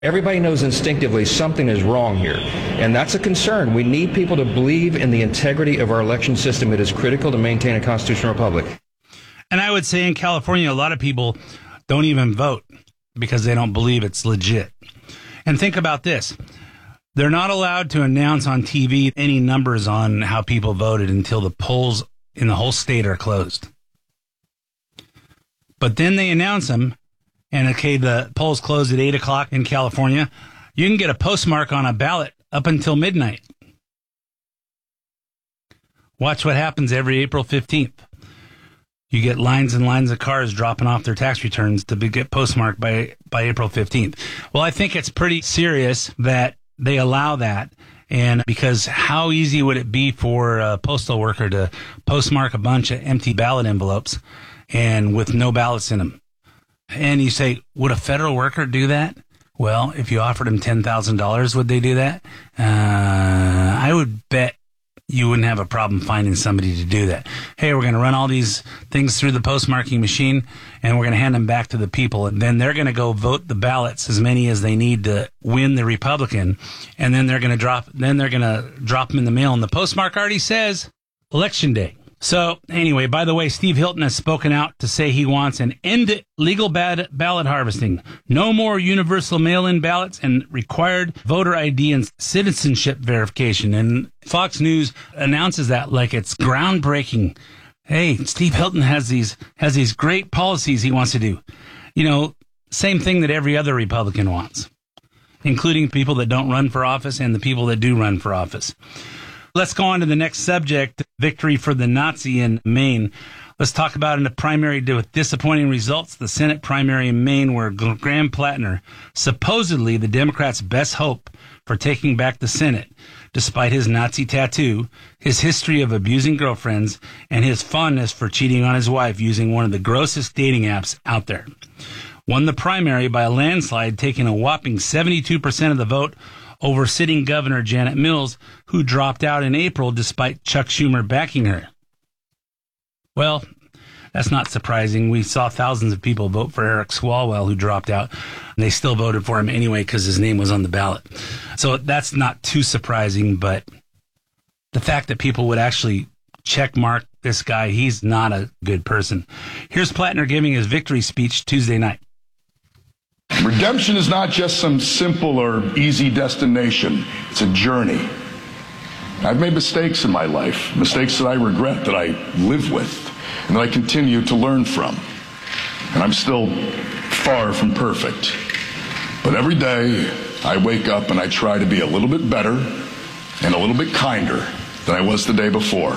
Everybody knows instinctively something is wrong here, and that's a concern. We need people to believe in the integrity of our election system. It is critical to maintain a constitutional republic. And I would say in California, a lot of people don't even vote because they don't believe it's legit. And think about this. They're not allowed to announce on TV any numbers on how people voted until the polls in the whole state are closed. But then they announce them, and okay, the polls close at 8 o'clock in California. You can get a postmark on a ballot up until midnight. Watch what happens every April 15th. You get lines and lines of cars dropping off their tax returns to get postmarked by April 15th. Well, I think it's pretty serious that they allow that. And because how easy would it be for a postal worker to postmark a bunch of empty ballot envelopes and with no ballots in them? And you say, would a federal worker do that? Well, if you offered them $10,000, would they do that? I would bet you wouldn't have a problem finding somebody to do that. Hey, we're going to run all these things through the postmarking machine, and we're going to hand them back to the people. And then they're going to go vote the ballots, as many as they need to win the Republican. And then they're going to drop them in the mail. And the postmark already says Election Day. So anyway, by the way, Steve Hilton has spoken out to say he wants an end to legal ballot harvesting. No more universal mail-in ballots and required voter ID and citizenship verification. And Fox News announces that like it's groundbreaking. Hey, Steve Hilton has these great policies he wants to do. You know, same thing that every other Republican wants, including people that don't run for office and the people that do run for office. Let's go on to the next subject, victory for the Nazi in Maine. Let's talk about in a primary with disappointing results. The Senate primary in Maine, where Graham Plattner, supposedly the Democrats' best hope for taking back the Senate, despite his Nazi tattoo, his history of abusing girlfriends, and his fondness for cheating on his wife using one of the grossest dating apps out there. Won the primary by a landslide, taking a whopping 72% of the vote over sitting Governor Janet Mills, who dropped out in April despite Chuck Schumer backing her. Well, that's not surprising. We saw thousands of people vote for Eric Swalwell, who dropped out, and they still voted for him anyway because his name was on the ballot. So that's not too surprising, but the fact that people would actually check mark this guy, he's not a good person. Here's Plattner giving his victory speech Tuesday night. Redemption is not just some simple or easy destination. It's a journey. I've made mistakes in my life, mistakes that I regret, that I live with, and that I continue to learn from. And I'm still far from perfect. But every day, I wake up and I try to be a little bit better and a little bit kinder than I was the day before.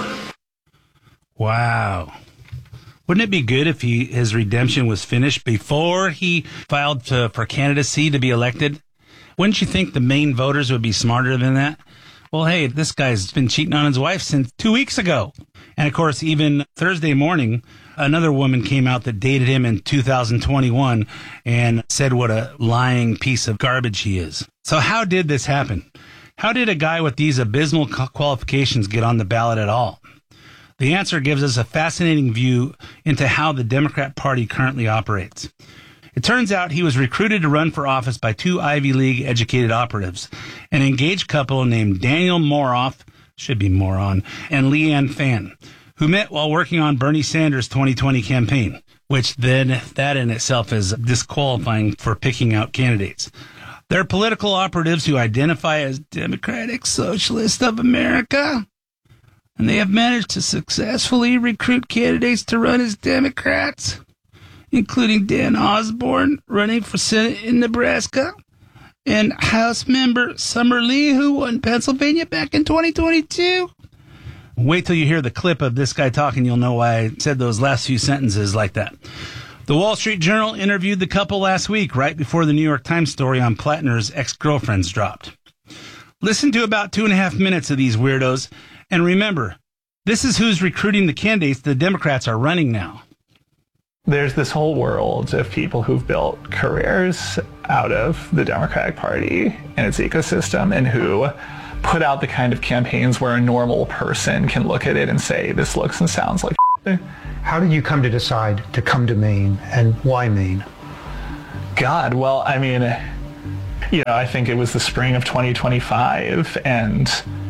Wow. Wouldn't it be good if his redemption was finished before he filed for candidacy to be elected? Wouldn't you think the Maine voters would be smarter than that? Well, hey, this guy's been cheating on his wife since 2 weeks ago. And, of course, even Thursday morning, another woman came out that dated him in 2021 and said what a lying piece of garbage he is. So how did this happen? How did a guy with these abysmal qualifications get on the ballot at all? The answer gives us a fascinating view into how the Democrat Party currently operates. It turns out he was recruited to run for office by two Ivy League educated operatives, an engaged couple named Daniel Moroff, should be Moron, and Leanne Fan, who met while working on Bernie Sanders' 2020 campaign, which then that in itself is disqualifying for picking out candidates. They're political operatives who identify as Democratic Socialists of America, and they have managed to successfully recruit candidates to run as Democrats, including Dan Osborne, running for Senate in Nebraska, and House member Summer Lee, who won Pennsylvania back in 2022. Wait till you hear the clip of this guy talking. You'll know why I said those last few sentences like that. The Wall Street Journal interviewed the couple last week, right before the New York Times story on Plattner's ex-girlfriends dropped. Listen to about 2.5 minutes of these weirdos. And remember, this is who's recruiting the candidates the Democrats are running now. There's this whole world of people who've built careers out of the Democratic Party and its ecosystem, and who put out the kind of campaigns where a normal person can look at it and say, this looks and sounds like shit. How did you come to decide to come to Maine, and why Maine? God, well, I mean, I think it was the spring of 2025, and,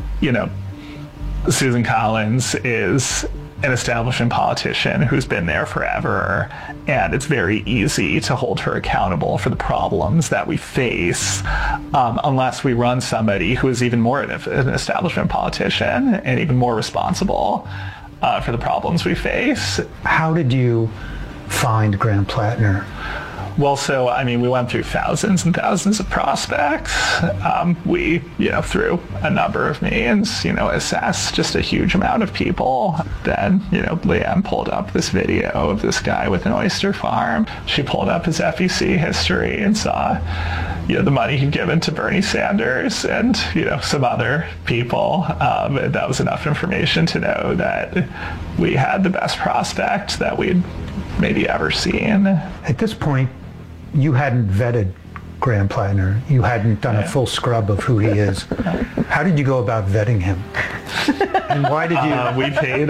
Susan Collins is an establishment politician who's been there forever, and it's very easy to hold her accountable for the problems that we face unless we run somebody who is even more an establishment politician and even more responsible for the problems we face. How did you find Graham Plattner? Well, we went through thousands and thousands of prospects. We, through a number of means, assessed just a huge amount of people. Then, Leanne pulled up this video of this guy with an oyster farm. She pulled up his FEC history and saw, the money he'd given to Bernie Sanders and, some other people. That was enough information to know that we had the best prospect that we'd maybe ever seen. At this point, you hadn't vetted Graham Plattner. You hadn't done a full scrub of who he is. How did you go about vetting him? And why did you? We paid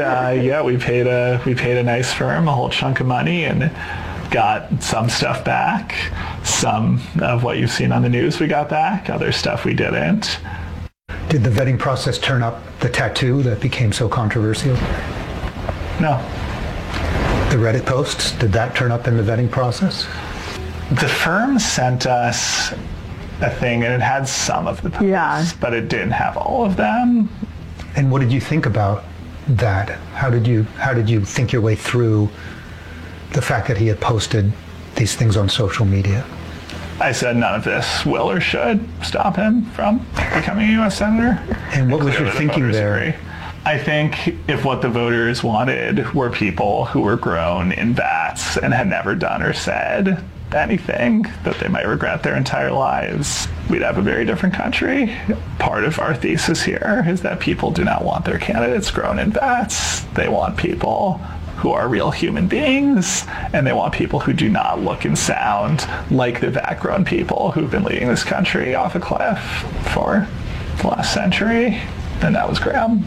a nice firm a whole chunk of money and got some stuff back. Some of what you've seen on the news we got back. Other stuff we didn't. Did the vetting process turn up the tattoo that became so controversial? No. The Reddit posts, did that turn up in the vetting process? The firm sent us a thing, and it had some of the posts, but it didn't have all of them. And what did you think about that? How did you think your way through the fact that he had posted these things on social media? I said none of this will or should stop him from becoming a U.S. Senator. And what was your thinking there? Agree. I think if what the voters wanted were people who were grown in vats and had never done or said anything that they might regret their entire lives, we'd have a very different country. Part of our thesis here is that people do not want their candidates grown in vats. They want people who are real human beings, and they want people who do not look and sound like the vat-grown people who've been leading this country off a cliff for the last century, and that was Graham.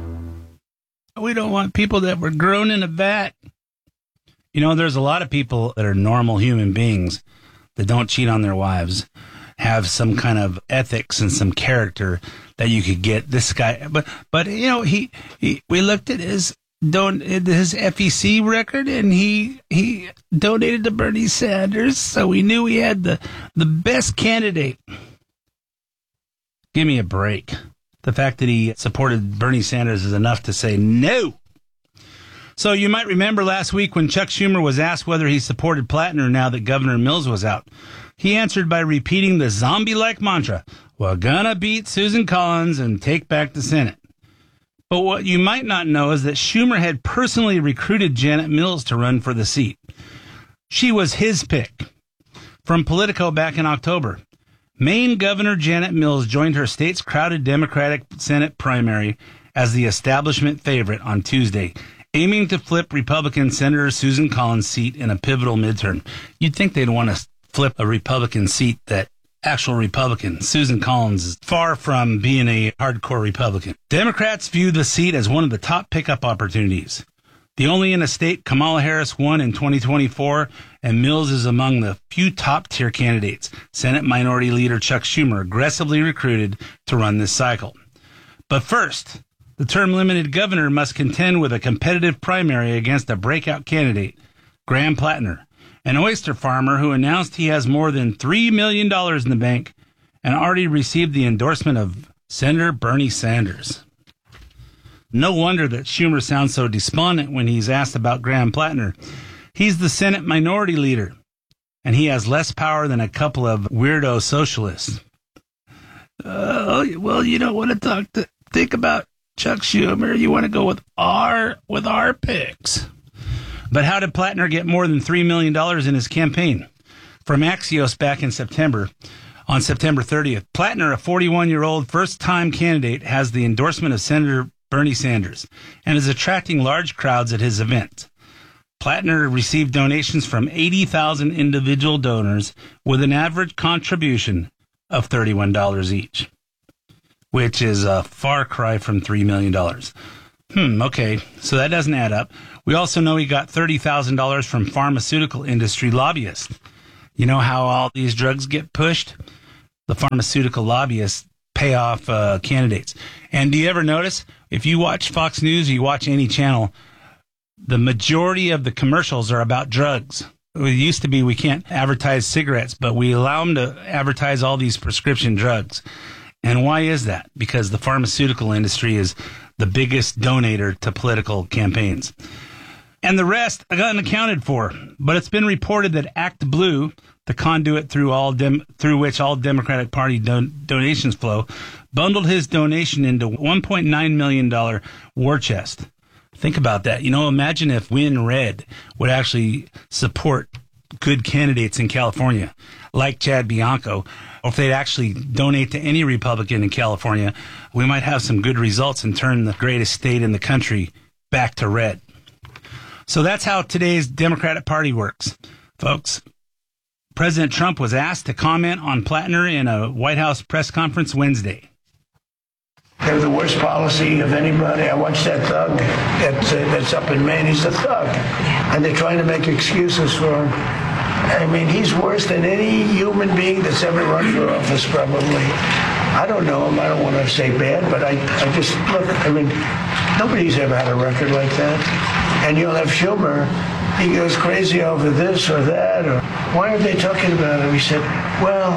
We don't want people that were grown in a vat. There's a lot of people that are normal human beings that don't cheat on their wives, have some kind of ethics and some character that you could get this guy. But we looked at his FEC record, and he donated to Bernie Sanders, so we knew he had the best candidate. Give me a break. The fact that he supported Bernie Sanders is enough to say no. So you might remember last week when Chuck Schumer was asked whether he supported Plattner now that Governor Mills was out. He answered by repeating the zombie-like mantra, "We're gonna beat Susan Collins and take back the Senate." But what you might not know is that Schumer had personally recruited Janet Mills to run for the seat. She was his pick. From Politico back in October, Maine Governor Janet Mills joined her state's crowded Democratic Senate primary as the establishment favorite on Tuesday, aiming to flip Republican Senator Susan Collins' seat in a pivotal midterm. You'd think they'd want to flip a Republican seat that actual Republican. Susan Collins is far from being a hardcore Republican. Democrats view the seat as one of the top pickup opportunities. The only in a state Kamala Harris won in 2024, and Mills is among the few top-tier candidates Senate Minority Leader Chuck Schumer aggressively recruited to run this cycle. But first, the term-limited governor must contend with a competitive primary against a breakout candidate, Graham Plattner, an oyster farmer who announced he has more than $3 million in the bank and already received the endorsement of Senator Bernie Sanders. No wonder that Schumer sounds so despondent when he's asked about Graham Plattner. He's the Senate Minority Leader, and he has less power than a couple of weirdo socialists. Well, you don't want to think about Chuck Schumer. You want to go with our picks. But how did Plattner get more than $3 million in his campaign? From Axios back in September, on September 30th, Plattner, a 41-year-old first-time candidate, has the endorsement of Senator Bernie Sanders and is attracting large crowds at his event. Plattner received donations from 80,000 individual donors with an average contribution of $31 each, which is a far cry from $3 million. Okay, so that doesn't add up. We also know he got $30,000 from pharmaceutical industry lobbyists. You know how all these drugs get pushed? the pharmaceutical lobbyists pay off candidates. And do you ever notice, if you watch Fox News, you watch any channel, the majority of the commercials are about drugs. It used to be we can't advertise cigarettes, but we allow them to advertise all these prescription drugs. And why is that? Because the pharmaceutical industry is the biggest donator to political campaigns. And the rest are unaccounted for. But it's been reported that Act Blue, the conduit through which all Democratic Party donations flow, bundled his donation into $1.9 million war chest. Think about that. Imagine if Win Red would actually support good candidates in California, like Chad Bianco, or if they'd actually donate to any Republican in California, we might have some good results and turn the greatest state in the country back to red. So that's how today's Democratic Party works, folks. President Trump was asked to comment on Plattner in a White House press conference Wednesday. They have the worst policy of anybody. I watched that thug that's up in Maine. He's a thug. And they're trying to make excuses for him. I mean, he's worse than any human being that's ever run for office, probably. I don't know him. I don't want to say bad, but I just, look, I mean, nobody's ever had a record like that. And you'll have Schumer. He goes crazy over this or that. Or why aren't they talking about him? He said, well,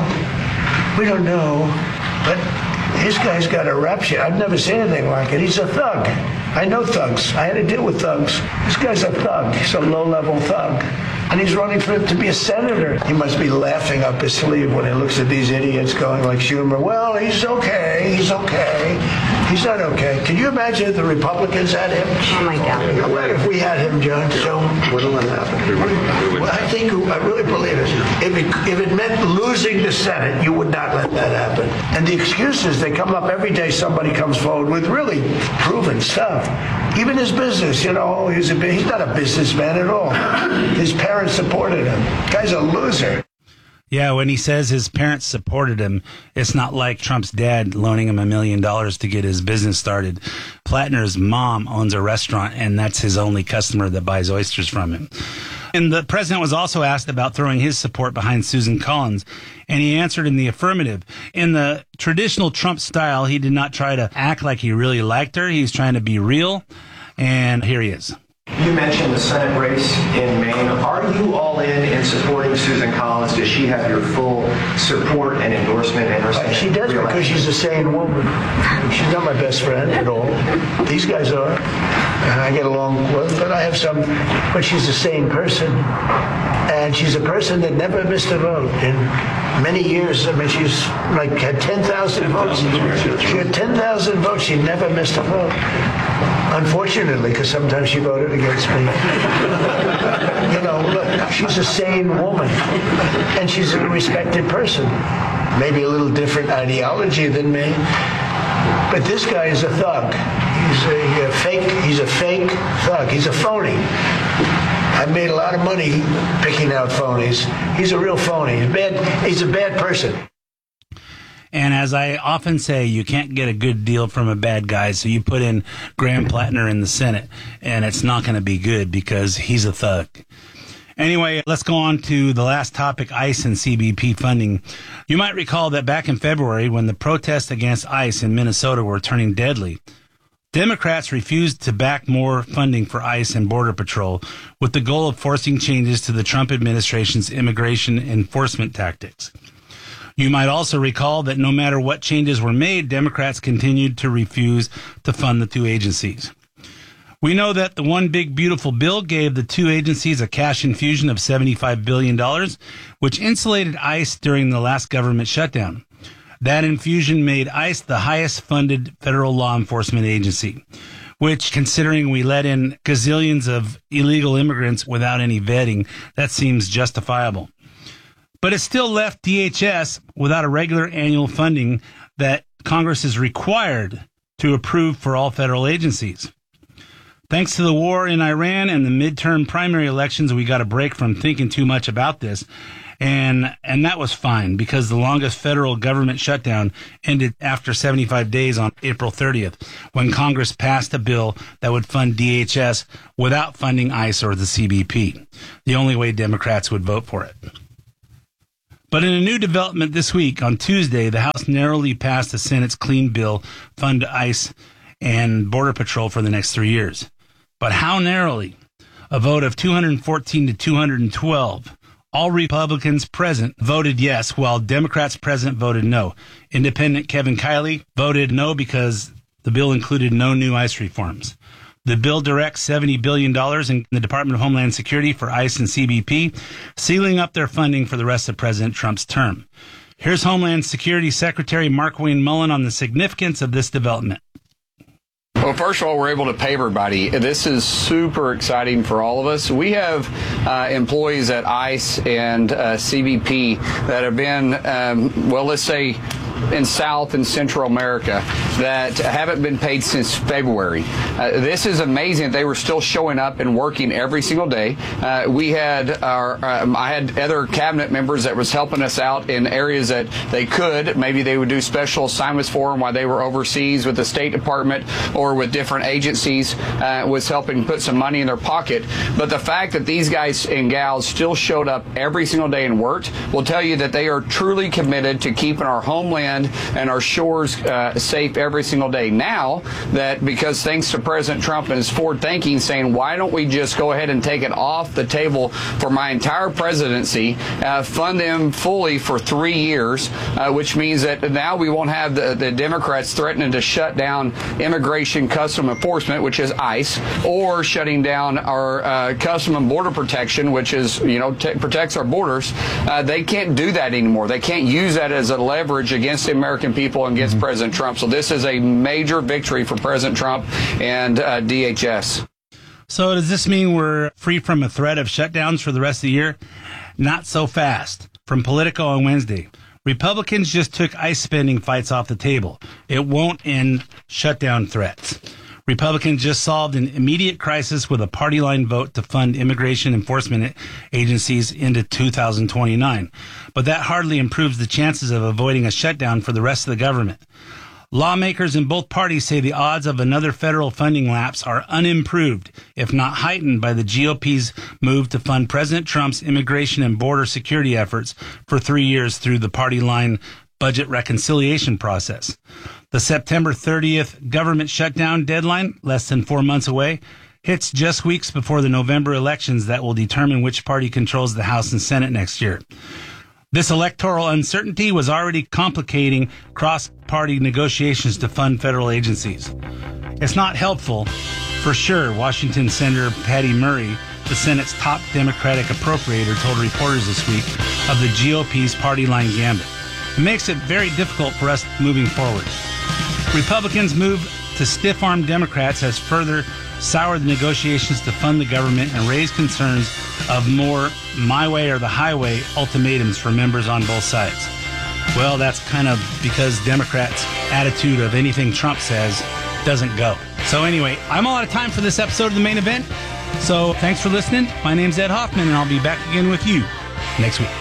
we don't know, but this guy's got a rap sheet. I've never seen anything like it. He's a thug. I know thugs. I had to deal with thugs. This guy's a thug. He's a low-level thug. And he's running to be a senator. He must be laughing up his sleeve when he looks at these idiots going like Schumer, well, he's okay. He's okay. He's not okay. Can you imagine if the Republicans had him? Oh, my God. What if we had him, John? So, what'll happen? Well, I really believe it. If it meant losing the Senate, you would not let that happen. And the excuses, they come up every day. Somebody comes forward with really proven stuff. Even his business, he's not a businessman at all. His parents supported him. Guy's a loser. Yeah, when he says his parents supported him, it's not like Trump's dad loaning him $1 million to get his business started. Plattner's mom owns a restaurant, and that's his only customer that buys oysters from him. And the president was also asked about throwing his support behind Susan Collins, and he answered in the affirmative. In the traditional Trump style, he did not try to act like he really liked her. He's trying to be real, and here he is. You mentioned the Senate race in Maine. Are you all in supporting Susan Collins? Does she have your full support and endorsement in her Senate She does, re-election? because she's a sane woman. She's not my best friend at all. These guys are. I get along with, but I have some. But she's a sane person. And she's a person that never missed a vote in many years. I mean, she's had 10,000 votes. She had 10,000 votes. She never missed a vote. Unfortunately, because sometimes she voted against me. Look, she's a sane woman, and she's a respected person. Maybe a little different ideology than me, but this guy is a thug. He's a fake thug. He's a phony. I've made a lot of money picking out phonies. He's a real phony. He's a bad person. And as I often say, you can't get a good deal from a bad guy, so you put in Graham Plattner in the Senate, and it's not going to be good because he's a thug. Anyway, let's go on to the last topic, ICE and CBP funding. You might recall that back in February, when the protests against ICE in Minnesota were turning deadly, Democrats refused to back more funding for ICE and Border Patrol with the goal of forcing changes to the Trump administration's immigration enforcement tactics. You might also recall that no matter what changes were made, Democrats continued to refuse to fund the two agencies. We know that the One Big Beautiful Bill gave the two agencies a cash infusion of $75 billion, which insulated ICE during the last government shutdown. That infusion made ICE the highest funded federal law enforcement agency, which, considering we let in gazillions of illegal immigrants without any vetting, that seems justifiable. But it still left DHS without a regular annual funding that Congress is required to approve for all federal agencies. Thanks to the war in Iran and the midterm primary elections, we got a break from thinking too much about this. And that was fine because the longest federal government shutdown ended after 75 days on April 30th, when Congress passed a bill that would fund DHS without funding ICE or the CBP. The only way Democrats would vote for it. But in a new development this week, on Tuesday, the House narrowly passed the Senate's clean bill fund ICE and Border Patrol for the next 3 years. But how narrowly? A vote of 214 to 212. All Republicans present voted yes, while Democrats present voted no. Independent Kevin Kiley voted no because the bill included no new ICE reforms. The bill directs $70 billion in the Department of Homeland Security for ICE and CBP, sealing up their funding for the rest of President Trump's term. Here's Homeland Security Secretary Markwayne Mullin on the significance of this development. Well, first of all, we're able to pay everybody. This is super exciting for all of us. We have employees at ICE and CBP that have been, let's say, in South and Central America that haven't been paid since February. This is amazing that they were still showing up and working every single day. I had other cabinet members that was helping us out in areas that they could. Maybe they would do special assignments for them while they were overseas with the State Department or with different agencies, was helping put some money in their pocket. But the fact that these guys and gals still showed up every single day and worked will tell you that they are truly committed to keeping our homeland and our shores safe every single day. Now that, because thanks to President Trump and his forward thinking, saying, why don't we just go ahead and take it off the table for my entire presidency, fund them fully for 3 years, which means that now we won't have the Democrats threatening to shut down Immigration Custom Enforcement, which is ICE, or shutting down our Custom and Border Protection, which is, protects our borders. They can't do that anymore. They can't use that as a leverage against the American people and against President Trump. So this is a major victory for President Trump and DHS. So does this mean we're free from a threat of shutdowns for the rest of the year? Not so fast. From Politico on Wednesday, Republicans just took ICE spending fights off the table. It won't end shutdown threats. Republicans just solved an immediate crisis with a party line vote to fund immigration enforcement agencies into 2029. But that hardly improves the chances of avoiding a shutdown for the rest of the government. Lawmakers in both parties say the odds of another federal funding lapse are unimproved, if not heightened, by the GOP's move to fund President Trump's immigration and border security efforts for 3 years through the party line budget reconciliation process. The September 30th government shutdown deadline, less than 4 months away, hits just weeks before the November elections that will determine which party controls the House and Senate next year. This electoral uncertainty was already complicating cross-party negotiations to fund federal agencies. It's not helpful, for sure, Washington Senator Patty Murray, the Senate's top Democratic appropriator, told reporters this week of the GOP's party line gambit. It makes it very difficult for us moving forward. Republicans' move to stiff-arm Democrats has further soured the negotiations to fund the government and raised concerns of more my way or the highway ultimatums for members on both sides. Well, that's kind of because Democrats' attitude of anything Trump says doesn't go. So anyway, I'm all out of time for this episode of The Main Event. So thanks for listening. My name's Ed Hoffman, and I'll be back again with you next week.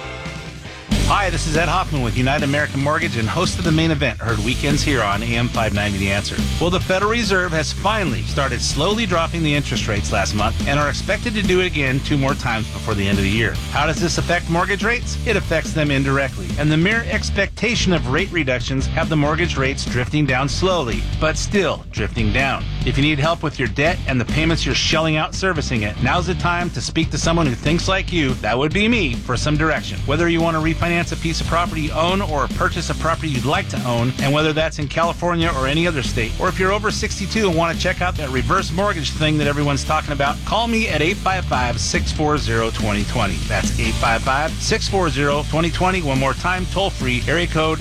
Hi, this is Ed Hoffman with United American Mortgage and host of The Main Event, heard weekends here on AM 590 The Answer. Well, the Federal Reserve has finally started slowly dropping the interest rates last month and are expected to do it again 2 more times before the end of the year. How does this affect mortgage rates? It affects them indirectly, and the mere expectation of rate reductions have the mortgage rates drifting down slowly, but still drifting down. If you need help with your debt and the payments you're shelling out servicing it, now's the time to speak to someone who thinks like you, that would be me, for some direction. Whether you want to refinance a piece of property you own or purchase a property you'd like to own, and whether that's in California or any other state, or if you're over 62 and want to check out that reverse mortgage thing that everyone's talking about, call me at 855-640-2020. That's 855-640-2020. One more time, toll free, area code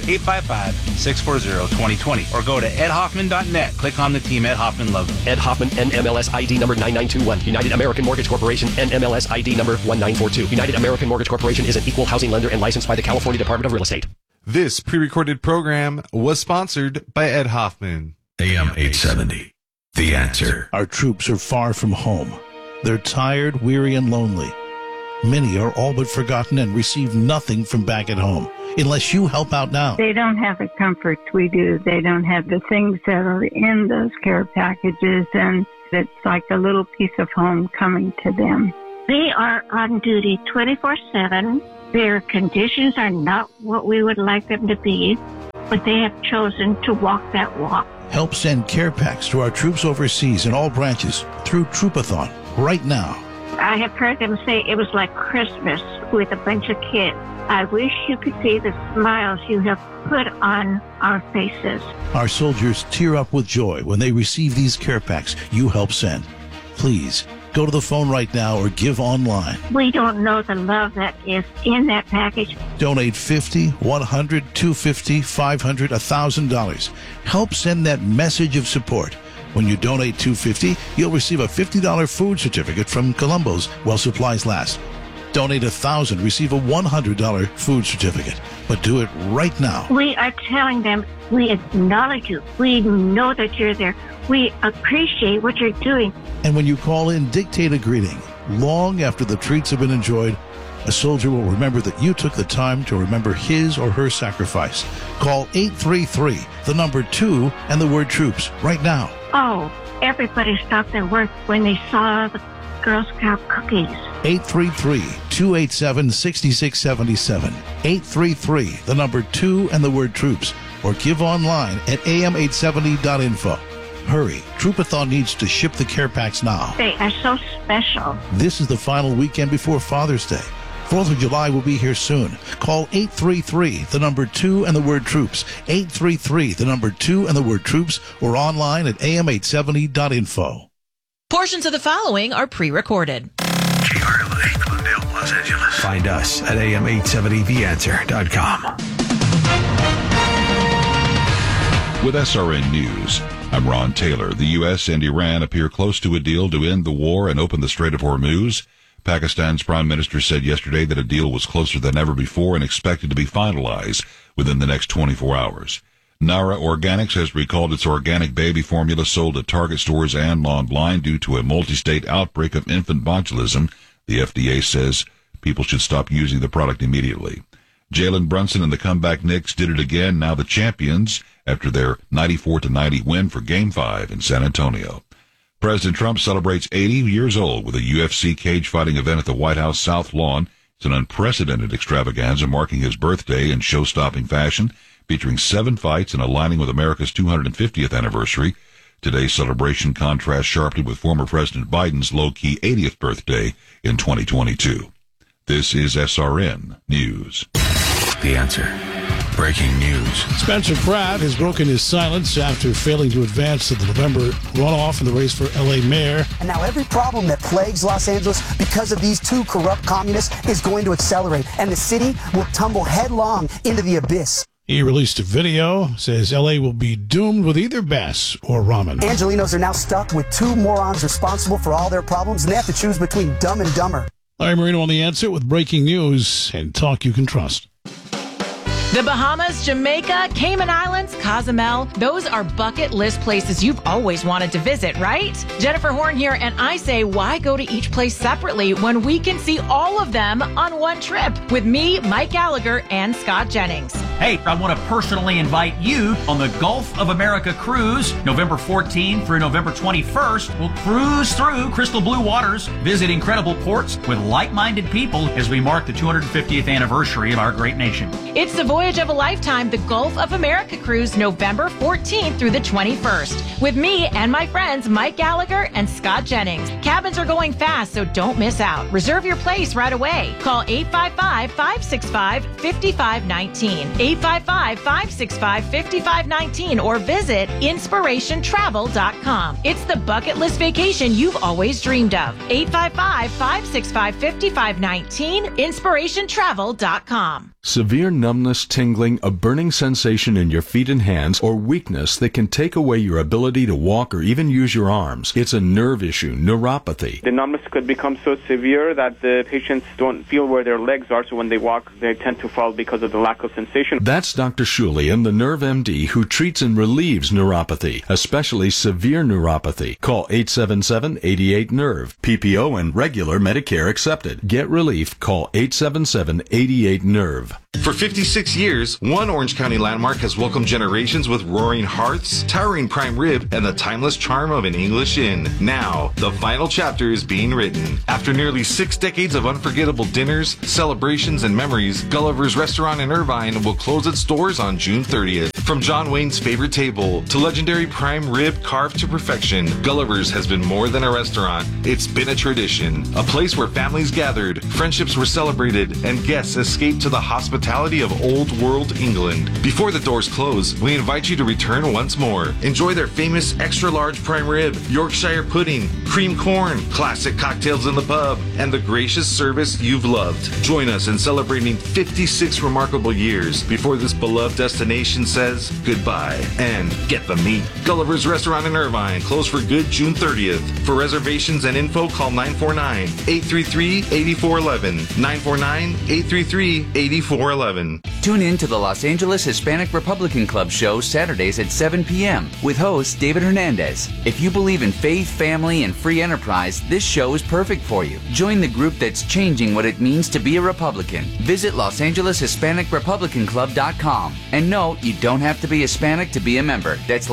855-640-2020. Or go to edhoffman.net. Click on the Team Ed Hoffman logo. Ed Hoffman, NMLS ID number 9921. United American Mortgage Corporation, NMLS ID number 1942. United American Mortgage Corporation is an equal housing lender and licensed by the California Department of Real Estate. This pre-recorded program was sponsored by Ed Hoffman. AM 870. The Answer. Our troops are far from home. They're tired, weary, and lonely. Many are all but forgotten and receive nothing from back at home. Unless you help out now. They don't have the comforts we do. They don't have the things that are in those care packages, and it's like a little piece of home coming to them. They are on duty 24/7. Their conditions are not what we would like them to be, but they have chosen to walk that walk. Help send care packs to our troops overseas in all branches through Troopathon right now. I have heard them say it was like Christmas with a bunch of kids. I wish you could see the smiles you have put on our faces. Our soldiers tear up with joy when they receive these care packs you help send. Please, go to the phone right now or give online. We don't know the love that is in that package. Donate $50, $100, $250, $500, $1,000. Help send that message of support. When you donate $250, you'll receive a $50 food certificate from Columbo's while supplies last. Donate $1,000, receive a $100 food certificate. But do it right now. We are telling them we acknowledge you. We know that you're there. We appreciate what you're doing. And when you call in, dictate a greeting. Long after the treats have been enjoyed, a soldier will remember that you took the time to remember his or her sacrifice. Call 833, the number 2, and the word troops right now. Oh, everybody stopped their work when they saw the Girl Scout cookies. 833-287-6677. 833, the number 2, and the word troops. Or give online at am870.info. Hurry, Troopathon needs to ship the care packs now. They are so special. This is the final weekend before Father's Day. 4th of July will be here soon. Call 833, the number 2, and the word troops. 833, the number 2, and the word troops, or online at am870.info. Portions of the following are pre-recorded. KRLA, Glendale, Los Angeles. Find us at am870theanswer.com. With SRN News, I'm Ron Taylor. The U.S. and Iran appear close to a deal to end the war and open the Strait of Hormuz. Pakistan's prime minister said yesterday that a deal was closer than ever before and expected to be finalized within the next 24 hours. Nara Organics has recalled its organic baby formula sold at Target stores and online due to a multi-state outbreak of infant botulism. The FDA says people should stop using the product immediately. Jalen Brunson and the comeback Knicks did it again, now the champions, after their 94-90 win for Game 5 in San Antonio. President Trump celebrates 80 years old with a UFC cage fighting event at the White House South Lawn. It's an unprecedented extravaganza marking his birthday in show-stopping fashion, featuring 7 fights and aligning with America's 250th anniversary. Today's celebration contrasts sharply with former President Biden's low-key 80th birthday in 2022. This is SRN News. The Answer. Breaking news. Spencer Pratt has broken his silence after failing to advance to the November runoff in the race for L.A. mayor. And now every problem that plagues Los Angeles because of these 2 corrupt communists is going to accelerate, and the city will tumble headlong into the abyss. He released a video, says L.A. will be doomed with either Bass or ramen. Angelinos are now stuck with 2 morons responsible for all their problems, and they have to choose between dumb and dumber. Larry Marino on The Answer with breaking news and talk you can trust. The Bahamas, Jamaica, Cayman Islands, Cozumel, those are bucket list places you've always wanted to visit, right? Jennifer Horn here, and I say, why go to each place separately when we can see all of them on one trip? With me, Mike Gallagher, and Scott Jennings. Hey, I want to personally invite you on the Gulf of America cruise, November 14th through November 21st. We'll cruise through crystal blue waters, visit incredible ports with like-minded people as we mark the 250th anniversary of our great nation. It's the voyage of a lifetime, the Gulf of America cruise, November 14th through the 21st. With me and my friends Mike Gallagher and Scott Jennings. Cabins are going fast, so don't miss out. Reserve your place right away. Call 855-565-5519. 855-565-5519 or visit inspirationtravel.com. It's the bucket list vacation you've always dreamed of. 855-565-5519, inspirationtravel.com. Severe numbness, tingling, a burning sensation in your feet and hands, or weakness that can take away your ability to walk or even use your arms. It's a nerve issue, neuropathy. The numbness could become so severe that the patients don't feel where their legs are, so when they walk, they tend to fall because of the lack of sensation. That's Dr. Shulian, the Nerve MD, who treats and relieves neuropathy, especially severe neuropathy. Call 877-88-NERVE. PPO and regular Medicare accepted. Get relief. Call 877-88-NERVE. live. For 56 years, one Orange County landmark has welcomed generations with roaring hearths, towering prime rib, and the timeless charm of an English inn. Now, the final chapter is being written. After nearly 6 decades of unforgettable dinners, celebrations, and memories, Gulliver's Restaurant in Irvine will close its doors on June 30th. From John Wayne's favorite table to legendary prime rib carved to perfection, Gulliver's has been more than a restaurant. It's been a tradition, a place where families gathered, friendships were celebrated, and guests escaped to the hospitality of old world England. Before the doors close, we invite you to return once more. Enjoy their famous extra large prime rib, Yorkshire pudding, cream corn, classic cocktails in the pub, and the gracious service you've loved. Join us in celebrating 56 remarkable years before this beloved destination says goodbye. And get the meat. Gulliver's Restaurant in Irvine, closed for good June 30th. For reservations and info, call 949-833-8411. 949-833-8411. Tune in to the Los Angeles Hispanic Republican Club show Saturdays at 7 p.m. with host David Hernandez. If you believe in faith, family, and free enterprise, this show is perfect for you. Join the group that's changing what it means to be a Republican. Visit LosAngelesHispanicRepublicanClub.com. And no, you don't have to be Hispanic to be a member. That's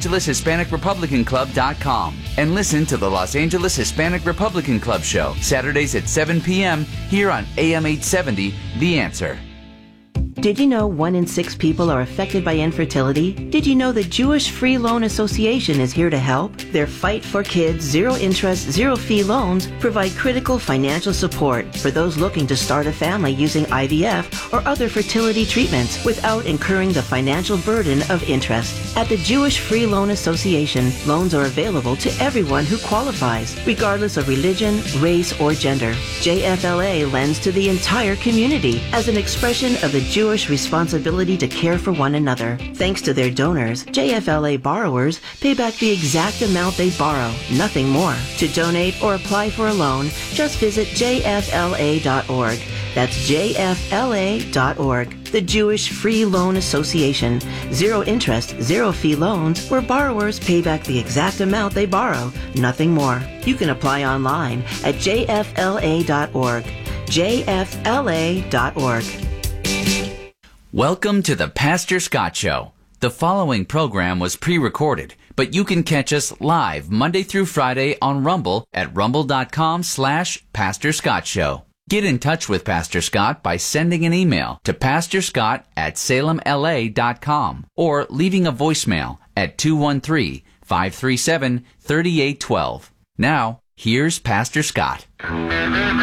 LosAngelesHispanicRepublicanClub.com. And listen to the Los Angeles Hispanic Republican Club show Saturdays at 7 p.m. here on AM 870, The Answer. Did you know 1 in 6 people are affected by infertility? Did you know the Jewish Free Loan Association is here to help? Their Fight for Kids zero interest, zero fee loans provide critical financial support for those looking to start a family using IVF or other fertility treatments without incurring the financial burden of interest. At the Jewish Free Loan Association, loans are available to everyone who qualifies, regardless of religion, race, or gender. JFLA lends to the entire community as an expression of the Jewish responsibility to care for one another. Thanks to their donors, JFLA borrowers pay back the exact amount they borrow, nothing more. To donate or apply for a loan, just visit jfla.org. That's jfla.org. The Jewish Free Loan Association. Zero interest, zero fee loans where borrowers pay back the exact amount they borrow, nothing more. You can apply online at jfla.org. jfla.org. Welcome to the Pastor Scott Show. The following program was pre-recorded, but you can catch us live Monday through Friday on Rumble at rumble.com/Pastor Scott Show. Get in touch with Pastor Scott by sending an email to pastorscott@salemla.com or leaving a voicemail at 213-537-3812. Now, here's Pastor Scott.